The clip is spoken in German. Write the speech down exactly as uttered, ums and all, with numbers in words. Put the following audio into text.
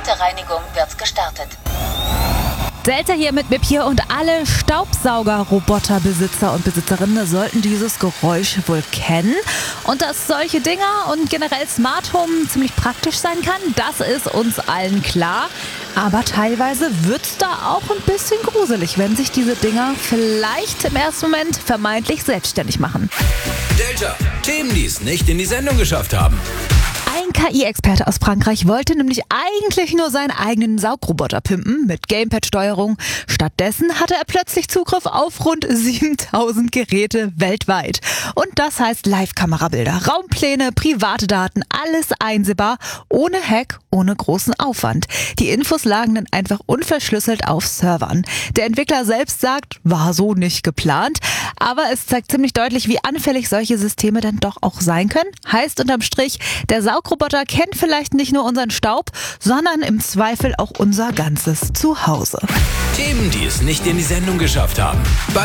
gesamte Reinigung wird gestartet. Delta hier mit Mip hier und alle Staubsauger-Roboterbesitzer und Besitzerinnen sollten dieses Geräusch wohl kennen. Und dass solche Dinger und generell Smart Home ziemlich praktisch sein kann, das ist uns allen klar. Aber teilweise wird's da auch ein bisschen gruselig, wenn sich diese Dinger vielleicht im ersten Moment vermeintlich selbstständig machen. Delta, Themen, die es nicht in die Sendung geschafft haben. Ein K I-Experte aus Frankreich wollte nämlich eigentlich nur seinen eigenen Saugroboter pimpen mit Gamepad-Steuerung. Stattdessen hatte er plötzlich Zugriff auf rund siebentausend Geräte weltweit. Und das heißt Live-Kamerabilder, Raumpläne, private Daten, alles einsehbar, ohne Hack, ohne großen Aufwand. Die Infos lagen dann einfach unverschlüsselt auf Servern. Der Entwickler selbst sagt, war so nicht geplant, aber es zeigt ziemlich deutlich, wie anfällig solche Systeme dann doch auch sein können. Heißt unterm Strich, der Saugroboter kennt vielleicht nicht nur unseren Staub, sondern im Zweifel auch unser ganzes Zuhause. Themen, die es nicht in die Sendung geschafft haben. Bei